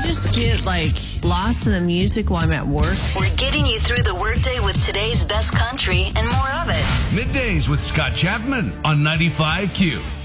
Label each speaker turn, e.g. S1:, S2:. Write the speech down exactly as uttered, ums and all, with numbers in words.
S1: just get, like, lost in the music while I'm at work.
S2: We're getting you through the workday with today's best country and more of it.
S3: Middays with Scott Chapman on ninety-five Q.